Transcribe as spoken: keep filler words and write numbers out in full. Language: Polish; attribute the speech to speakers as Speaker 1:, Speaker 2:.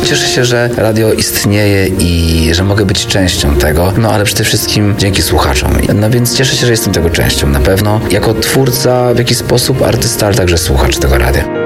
Speaker 1: Cieszę się, że radio istnieje i że mogę być częścią tego, no ale przede wszystkim dzięki słuchaczom. No więc cieszę się, że jestem tego częścią na pewno. Jako twórca w jakiś sposób, artysta, ale także słuchacz tego radia.